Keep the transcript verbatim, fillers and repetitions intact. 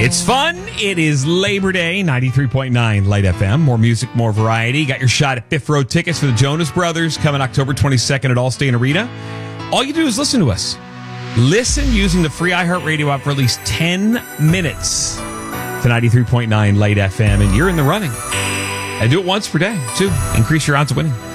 It's fun. It is Labor Day, ninety-three point nine Light F M. More music, more variety. Got your shot at Fifth Row tickets for the Jonas Brothers coming October twenty-second at Allstate Arena. All you do is listen to us. Listen using the free iHeartRadio app for at least ten minutes to ninety-three point nine Light F M, and you're in the running. And do it once per day, too. Increase your odds of winning.